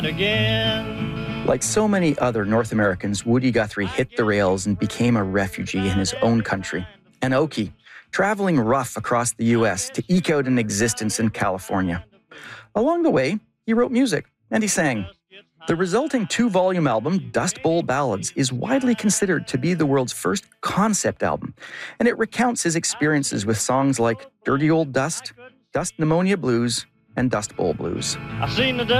again. Like so many other North Americans, Woody Guthrie hit the rails and became a refugee in his own country, an Okie, traveling rough across the U.S. to eke out an existence in California. Along the way, he wrote music and he sang. The resulting 2-volume album, Dust Bowl Ballads, is widely considered to be the world's first concept album, and it recounts his experiences with songs like Dirty Old Dust, Dust Pneumonia Blues, and Dust Bowl Blues. I seen the